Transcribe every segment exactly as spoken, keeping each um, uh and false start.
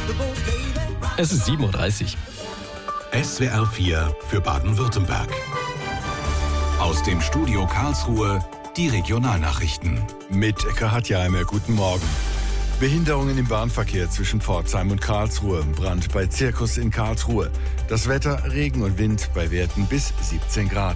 Es ist sieben Uhr dreißig. S W R vier für Baden-Württemberg. Aus dem Studio Karlsruhe die Regionalnachrichten. Mit Ecke Hatjheimer, guten Morgen. Behinderungen im Bahnverkehr zwischen Pforzheim und Karlsruhe. Brand bei Zirkus in Karlsruhe. Das Wetter, Regen und Wind bei Werten bis siebzehn Grad.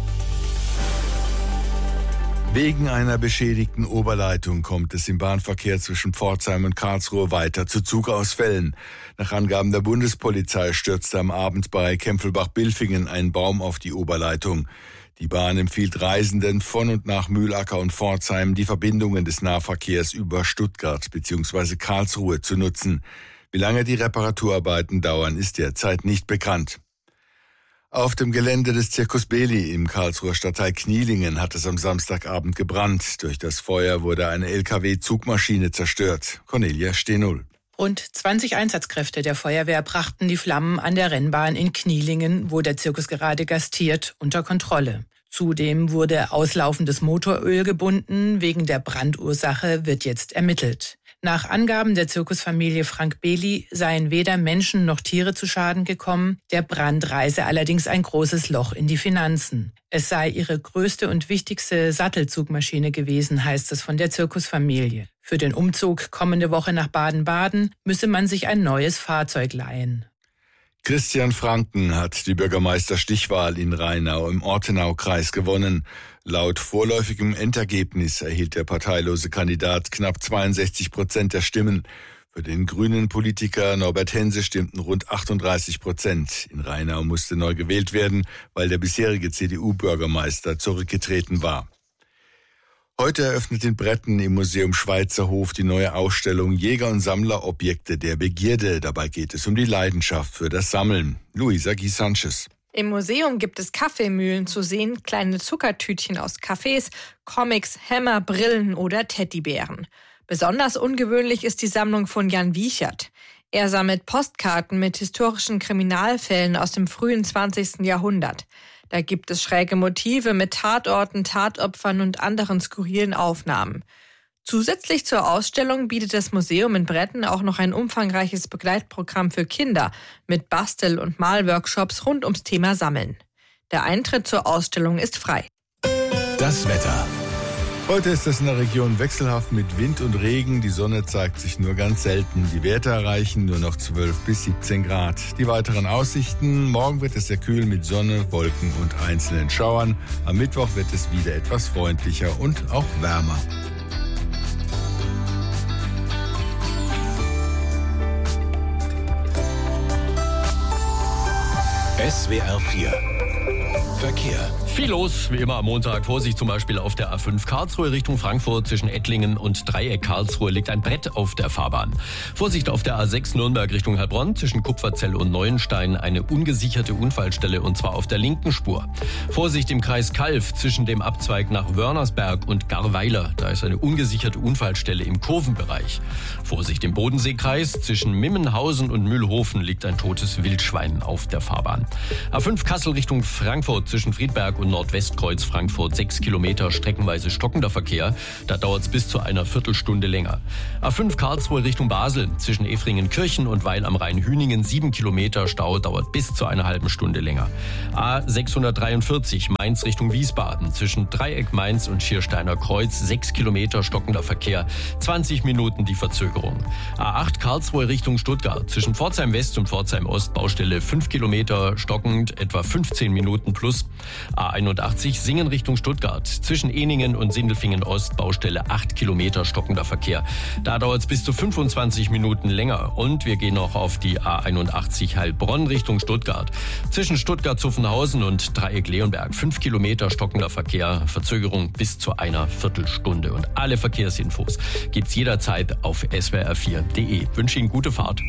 Wegen einer beschädigten Oberleitung kommt es im Bahnverkehr zwischen Pforzheim und Karlsruhe weiter zu Zugausfällen. Nach Angaben der Bundespolizei stürzte am Abend bei Kempfelbach-Bilfingen ein Baum auf die Oberleitung. Die Bahn empfiehlt Reisenden von und nach Mühlacker und Pforzheim, die Verbindungen des Nahverkehrs über Stuttgart bzw. Karlsruhe zu nutzen. Wie lange die Reparaturarbeiten dauern, ist derzeit nicht bekannt. Auf dem Gelände des Circus Belli im Karlsruher Stadtteil Knielingen hat es am Samstagabend gebrannt. Durch das Feuer wurde eine L K W-Zugmaschine zerstört. Cornelia Stehnull. Rund zwanzig Einsatzkräfte der Feuerwehr brachten die Flammen an der Rennbahn in Knielingen, wo der Zirkus gerade gastiert, unter Kontrolle. Zudem wurde auslaufendes Motoröl gebunden. Wegen der Brandursache wird jetzt ermittelt. Nach Angaben der Zirkusfamilie Frank Beli seien weder Menschen noch Tiere zu Schaden gekommen. Der Brand reiße allerdings ein großes Loch in die Finanzen. Es sei ihre größte und wichtigste Sattelzugmaschine gewesen, heißt es von der Zirkusfamilie. Für den Umzug kommende Woche nach Baden-Baden müsse man sich ein neues Fahrzeug leihen. Christian Franken hat die Bürgermeisterstichwahl in Rheinau im Ortenau-Kreis gewonnen. Laut vorläufigem Endergebnis erhielt der parteilose Kandidat knapp zweiundsechzig Prozent der Stimmen. Für den grünen Politiker Norbert Hense stimmten rund achtunddreißig Prozent. In Rheinau musste neu gewählt werden, weil der bisherige C D U-Bürgermeister zurückgetreten war. Heute eröffnet in Bretten im Museum Schweizerhof die neue Ausstellung Jäger- und Sammlerobjekte der Begierde. Dabei geht es um die Leidenschaft für das Sammeln. Luisa Guy Sanchez. Im Museum gibt es Kaffeemühlen zu sehen, kleine Zuckertütchen aus Cafés, Comics, Hämmer, Brillen oder Teddybären. Besonders ungewöhnlich ist die Sammlung von Jan Wiechert. Er sammelt Postkarten mit historischen Kriminalfällen aus dem frühen zwanzigsten Jahrhundert. Da gibt es schräge Motive mit Tatorten, Tatopfern und anderen skurrilen Aufnahmen. Zusätzlich zur Ausstellung bietet das Museum in Bretten auch noch ein umfangreiches Begleitprogramm für Kinder mit Bastel- und Malworkshops rund ums Thema Sammeln. Der Eintritt zur Ausstellung ist frei. Das Wetter. Heute ist es in der Region wechselhaft mit Wind und Regen. Die Sonne zeigt sich nur ganz selten. Die Werte erreichen nur noch zwölf bis siebzehn Grad. Die weiteren Aussichten: Morgen wird es sehr kühl mit Sonne, Wolken und einzelnen Schauern. Am Mittwoch wird es wieder etwas freundlicher und auch wärmer. S W R vier Verkehr. Viel los, wie immer am Montag. Vorsicht zum Beispiel auf der A fünf Karlsruhe Richtung Frankfurt. Zwischen Ettlingen und Dreieck Karlsruhe liegt ein Brett auf der Fahrbahn. Vorsicht auf der A sechs Nürnberg Richtung Heilbronn. Zwischen Kupferzell und Neuenstein eine ungesicherte Unfallstelle und zwar auf der linken Spur. Vorsicht im Kreis Calw zwischen dem Abzweig nach Wörnersberg und Garweiler. Da ist eine ungesicherte Unfallstelle im Kurvenbereich. Vorsicht im Bodenseekreis. Zwischen Mimmenhausen und Mühlhofen liegt ein totes Wildschwein auf der Fahrbahn. A fünf Kassel Richtung Frankfurt zwischen Friedberg und Nordwestkreuz Frankfurt sechs Kilometer streckenweise stockender Verkehr. Da dauert es bis zu einer Viertelstunde länger. A fünf Karlsruhe Richtung Basel zwischen Efringen-Kirchen und Weil am Rhein-Hüningen sieben Kilometer Stau, dauert bis zu einer halben Stunde länger. A sechshundertdreiundvierzig Mainz Richtung Wiesbaden zwischen Dreieck Mainz und Schiersteiner Kreuz sechs Kilometer stockender Verkehr, zwanzig Minuten die Verzögerung. A acht Karlsruhe Richtung Stuttgart zwischen Pforzheim West und Pforzheim Ost Baustelle fünf Kilometer stockend, etwa fünfzehn Minuten plus. A einundachtzig Singen Richtung Stuttgart zwischen Eningen und Sindelfingen Ost Baustelle acht Kilometer stockender Verkehr. Da dauert es bis zu fünfundzwanzig Minuten länger. Und wir gehen noch auf die A einundachtzig Heilbronn Richtung Stuttgart zwischen Stuttgart-Zuffenhausen und Dreieck-Leonberg fünf Kilometer stockender Verkehr, Verzögerung bis zu einer Viertelstunde. Und alle Verkehrsinfos gibt's jederzeit auf s w r vier punkt d e. Wünsche Ihnen gute Fahrt.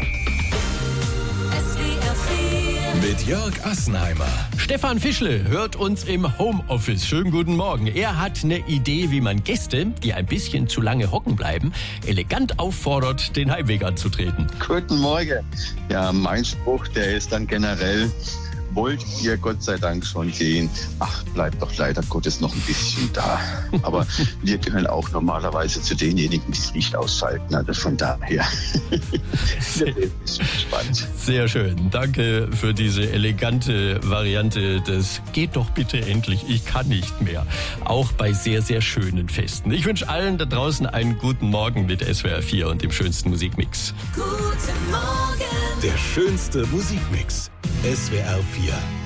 Mit Jörg Assenheimer. Stefan Fischle hört uns im Homeoffice. Schönen guten Morgen. Er hat eine Idee, wie man Gäste, die ein bisschen zu lange hocken bleiben, elegant auffordert, den Heimweg anzutreten. Guten Morgen. Ja, mein Spruch, der ist dann generell: wollt ihr Gott sei Dank schon gehen. Ach, bleibt doch leider Gottes noch ein bisschen da. Aber wir gehören auch normalerweise zu denjenigen, die es nicht ausschalten. Also von daher wir sind gespannt. Sehr schön. Danke für diese elegante Variante des "Geht doch bitte endlich, ich kann nicht mehr". Auch bei sehr, sehr schönen Festen. Ich wünsche allen da draußen einen guten Morgen mit S W R vier und dem schönsten Musikmix. Guten Morgen. Der schönste Musikmix. S W R vier.